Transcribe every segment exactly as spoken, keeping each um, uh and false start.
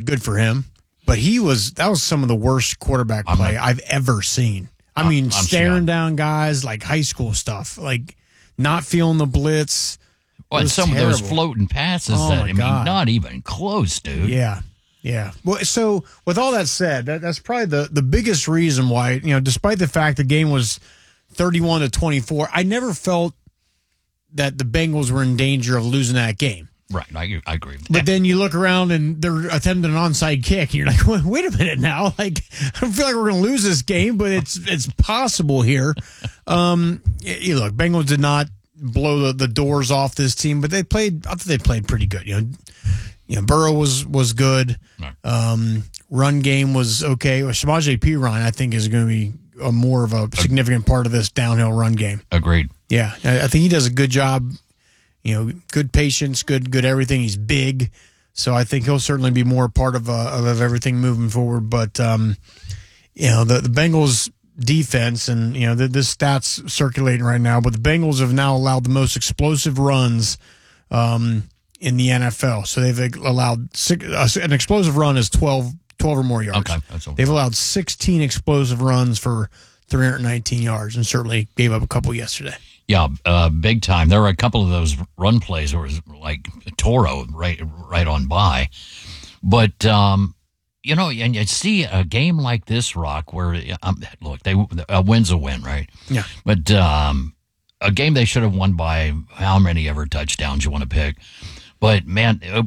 good for him. But he was that was some of the worst quarterback play not, I've ever seen. I I'm, mean, I'm staring sure. down guys like high school stuff, like not feeling the blitz. Well, and some terrible. of those floating passes oh that, my I mean, God. not even close, dude. Yeah, yeah. Well, so with all that said, that, that's probably the, the biggest reason why, you know, despite the fact the game was thirty-one to twenty-four, I never felt that the Bengals were in danger of losing that game. Right, I, I agree. But then you look around and they're attempting an onside kick, and you're like, well, "Wait a minute now! Like, I don't feel like we're going to lose this game, but it's it's possible here." Um, you look, Bengals did not blow the, the doors off this team, but they played. I thought they played pretty good. You know, you know, Burrow was was good. Right. Um, run game was okay. Well, Samaje Perine, I think, is going to be a more of a significant part of this downhill run game. Agreed. Yeah, I, I think he does a good job. You know, good patience, good good everything. He's big, so I think he'll certainly be more part of uh, of everything moving forward. But um, you know, the the Bengals defense, and you know, the, this stats circulating right now, but the Bengals have now allowed the most explosive runs um, in the N F L. So they've allowed six, uh, an explosive run is twelve, twelve or more yards. Okay, that's okay. They've allowed sixteen explosive runs for three hundred nineteen yards, and certainly gave up a couple yesterday. Yeah, uh, big time. There were a couple of those run plays where it was like Toro right, right on by. But, um, you know, and you see a game like this, Rock, where, um, look, they a win's a win, right? Yeah. But um, a game they should have won by how many ever touchdowns you want to pick. But, man, uh,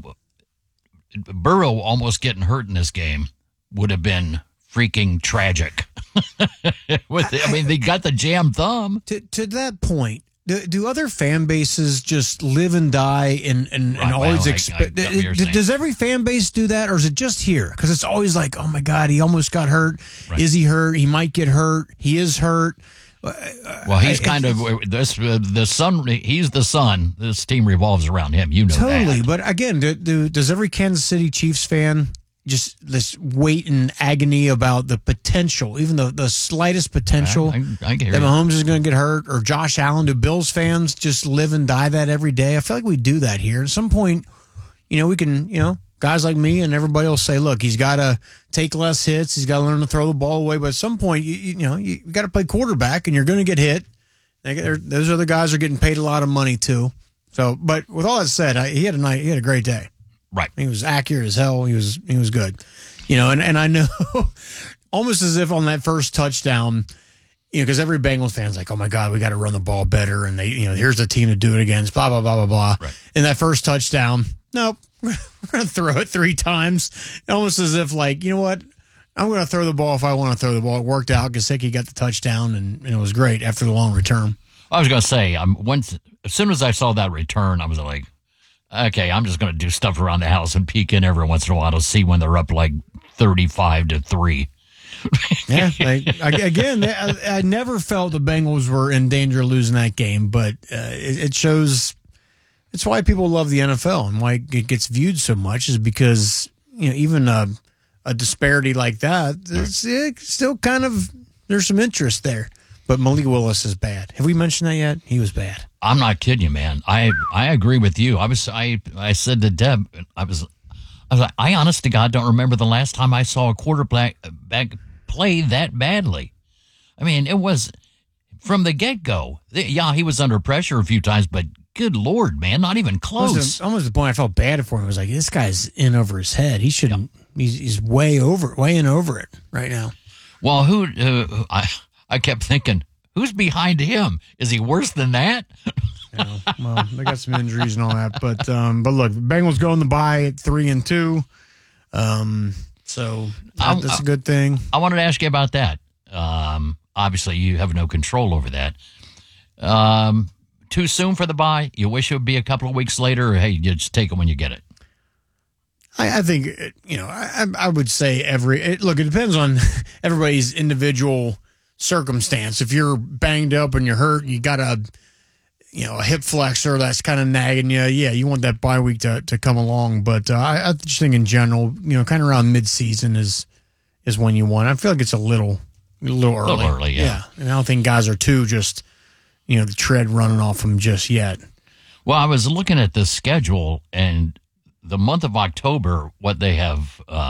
Burrow almost getting hurt in this game would have been freaking tragic. With, I mean, they got the jam thumb. To to that point, do, do other fan bases just live and die and, and, Right, and always well, expect? I- I- I- you're Does every fan base do that, or is it just here? Because it's always like, oh my God, he almost got hurt. Right. Is he hurt? He might get hurt. He is hurt. Well, he's I- kind of this. Uh, the sun. He's the sun. This team revolves around him. You know Totally, that. but again, do, do, does every Kansas City Chiefs fan just this wait in agony about the potential, even the, the slightest potential I, I, I get that it. Mahomes is going to get hurt, or Josh Allen? Do Bills fans just live and die that every day? I feel like we do that here. At some point, you know, we can, you know, guys like me and everybody will say, look, he's got to take less hits. He's got to learn to throw the ball away. But at some point, you, you know, you, you got to play quarterback, and you're going to get hit. They get, those other guys are getting paid a lot of money too. So, but with all that said, I, he had a night. He had a great day. Right. He was accurate as hell. He was he was good. You know, and, and I know almost as if on that first touchdown, you know, because every Bengals fan's like, oh my God, we got to run the ball better. And they, you know, here's the team to do it against, blah, blah, blah, blah, blah. Right. And that first touchdown, nope, we're going to throw it three times. Almost as if like, you know what? I'm going to throw the ball if I want to throw the ball. It worked out. Gesicki got the touchdown, and, and it was great after the long return. I was going to say, um, once as soon as I saw that return, I was like, okay, I'm just going to do stuff around the house and peek in every once in a while to see when they're up like thirty-five to three. Yeah, I, I, again, I, I never felt the Bengals were in danger of losing that game, but uh, it, it shows. It's why people love the N F L and why it gets viewed so much is because, you know, even a, a disparity like that, it's, it's still kind of there's some interest there. But Malik Willis is bad. Have we mentioned that yet? He was bad. I'm not kidding you, man. I I agree with you. I was I I said to Deb, I was I was like, I honest to God don't remember the last time I saw a quarterback back play that badly. I mean, it was from the get go. Yeah, he was under pressure a few times, but good Lord, man, not even close. Almost, almost the point I felt bad for him. I was like, this guy's in over his head. He shouldn't. Yep. He's, he's way over, way in over it right now. Well, who uh, I I kept thinking, who's behind him? Is he worse than that? Yeah, well, they got some injuries and all that, but um, but look, Bengals go in the bye at three and two, um, so that, that's a good thing. I wanted to ask you about that. Um, obviously, you have no control over that. Um, too soon for the bye? You wish it would be a couple of weeks later, or hey, you just take it when you get it. I, I think you know. I, I would say every it, look. It depends on everybody's individual circumstance. If you're banged up and you're hurt, you got a, you know, a hip flexor that's kind of nagging you. Yeah, you want that bye week to, to come along. But uh, I, I just think in general, you know, kind of around mid-season is is when you want. I feel like it's a little a little early. A little early, yeah. yeah. And I don't think guys are too just, you know, the tread running off them just yet. Well, I was looking at the schedule, and the month of October, what they have. Uh,